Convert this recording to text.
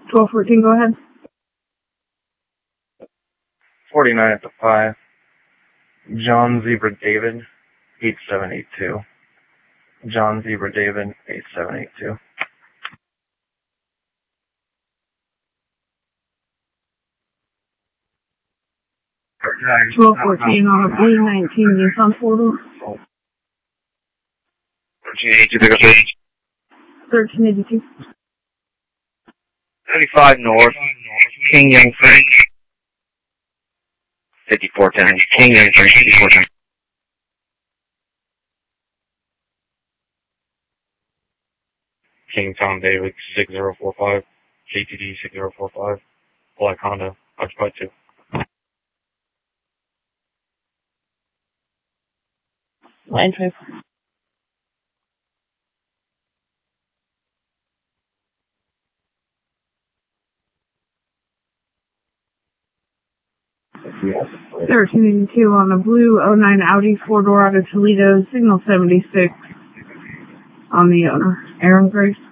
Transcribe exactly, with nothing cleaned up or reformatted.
twelve fourteen, go ahead. forty-nine at the five. John Zebra David, eight seven eight two. John Zebra David, eight seven eight two. twelve fourteen on a blue nineteen Nissan four-door. thirteen eighty-two. thirteen eighty-two. thirty-five North, King Young Frank. fifty-four ten, King Young Frank, fifty-four ten. King Tom David, six zero four five. J T D, six zero four five. Black Honda, occupied two. Line five. thirteen eighty-two on a blue oh nine Audi four-door out of Toledo, signal seventy-six on the owner, Aaron Grace.